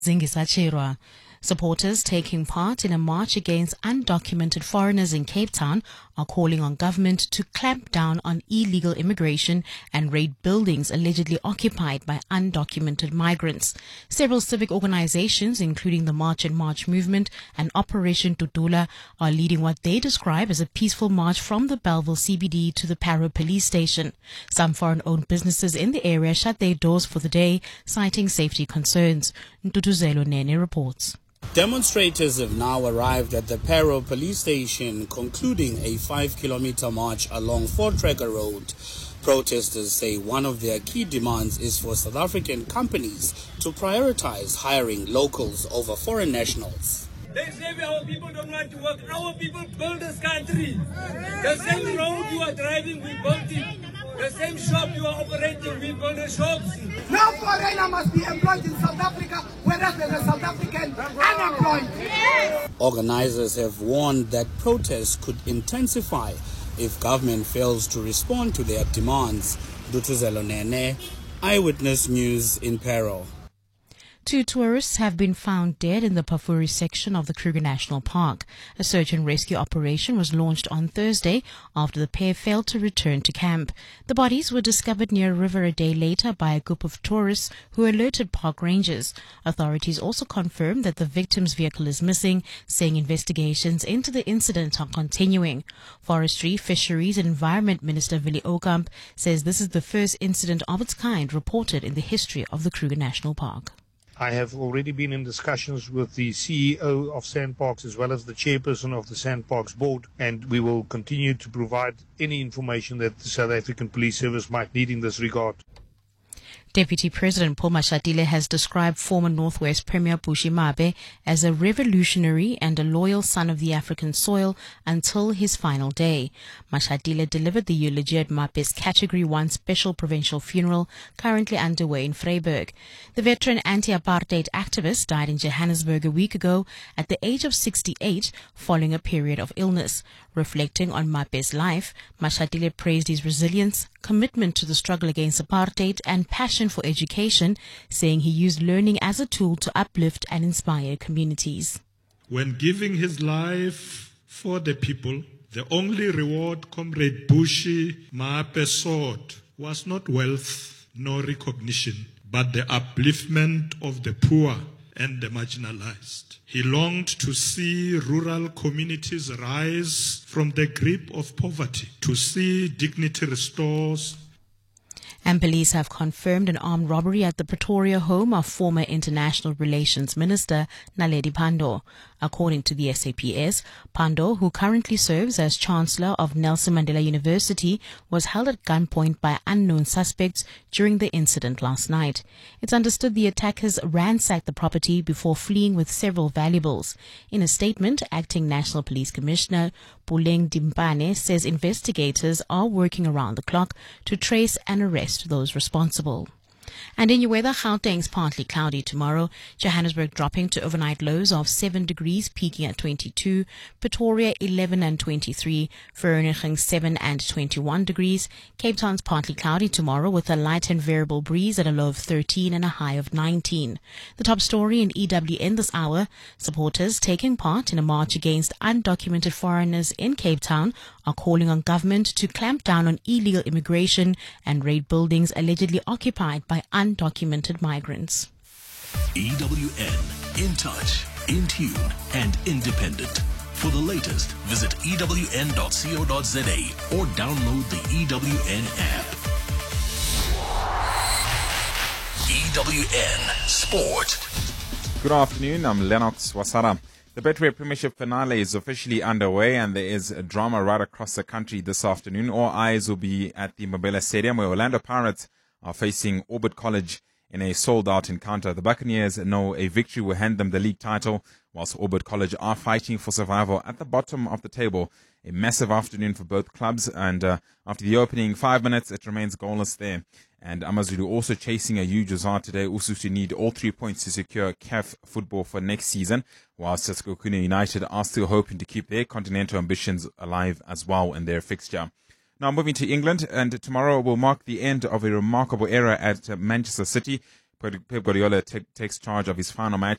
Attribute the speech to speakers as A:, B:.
A: Zingisachirwa. Supporters taking part in a march against undocumented foreigners in Cape Town are calling on government to clamp down on illegal immigration and raid buildings allegedly occupied by undocumented migrants. Several civic organizations, including the March and March movement and Operation Tutula, are leading what they describe as a peaceful march from the Bellville CBD to the Parow police station. Some foreign-owned businesses in the area shut their doors for the day, citing safety concerns. Ntutuzelo Nene reports.
B: Demonstrators have now arrived at the Parow police station, concluding a 5-kilometer march along Voortrekker Road. Protesters say one of their key demands is for South African companies to prioritize hiring locals over foreign nationals.
C: They say our people don't want to work. Our people build this country. The same road you are driving, we built it. The same shop you are operating, we build the shops.
D: No foreigner must be employed in South Africa, whereas there are South African unemployed.
B: Organizers have warned that protests could intensify if government fails to respond to their demands. Dutuzelo Nene, Eyewitness News in Parow.
A: 2 tourists have been found dead in the Pafuri section of the Kruger National Park. A search and rescue operation was launched on Thursday after the pair failed to return to camp. The bodies were discovered near a river a day later by a group of tourists who alerted park rangers. Authorities also confirmed that the victim's vehicle is missing, saying investigations into the incident are continuing. Forestry, Fisheries and Environment Minister Willie Okamp says this is the first incident of its kind reported in the history of the Kruger National Park.
E: I have already been in discussions with the CEO of SANParks as well as the chairperson of the SANParks board, and we will continue to provide any information that the South African Police Service might need in this regard.
A: Deputy President Paul Mashatile has described former Northwest Premier Bushy Mabe as a revolutionary and a loyal son of the African soil until his final day. Mashatile delivered the eulogy at Mabe's Category 1 special provincial funeral currently underway in Vryburg. The veteran anti-apartheid activist died in Johannesburg a week ago at the age of 68 following a period of illness. Reflecting on Mabe's life, Mashatile praised his resilience, commitment to the struggle against apartheid and passion for education, saying he used learning as a tool to uplift and inspire communities.
F: When giving his life for the people, the only reward Comrade Bushy Mabe sought was not wealth nor recognition, but the upliftment of the poor and the marginalized. He longed to see rural communities rise from the grip of poverty, to see dignity restored.
A: And police have confirmed an armed robbery at the Pretoria home of former International Relations Minister Naledi Pandor. According to the SAPS, Pandor, who currently serves as Chancellor of Nelson Mandela University, was held at gunpoint by unknown suspects during the incident last night. It's understood the attackers ransacked the property before fleeing with several valuables. In a statement, Acting National Police Commissioner Puleng Dimpane says investigators are working around the clock to trace and arrest those responsible. And in your weather, Gauteng's partly cloudy tomorrow, Johannesburg dropping to overnight lows of 7 degrees, peaking at 22, Pretoria 11 and 23, Vereeniging 7 and 21 degrees, Cape Town's partly cloudy tomorrow with a light and variable breeze at a low of 13 and a high of 19. The top story in EWN this hour, supporters taking part in a march against undocumented foreigners in Cape Town are calling on government to clamp down on illegal immigration and raid buildings allegedly occupied by undocumented migrants.
G: EWN, in touch, in tune, and independent. For the latest, visit ewn.co.za or download the EWN app. EWN Sport.
H: Good afternoon, I'm Lennox Wasara. The Betway Premiership finale is officially underway and there is drama right across the country this afternoon. All eyes will be at the Mobile Stadium where Orlando Pirates are facing Orbit College in a sold-out encounter. The Buccaneers know a victory will hand them the league title, whilst Orbit College are fighting for survival at the bottom of the table. A massive afternoon for both clubs, and after the opening 5 minutes, it remains goalless there. And AmaZulu also chasing a huge result today. Usutu need all 3 points to secure CAF football for next season, whilst Sekhukhune United are still hoping to keep their continental ambitions alive as well in their fixture. Now moving to England, and tomorrow will mark the end of a remarkable era at Manchester City. Pep Guardiola takes charge of his final match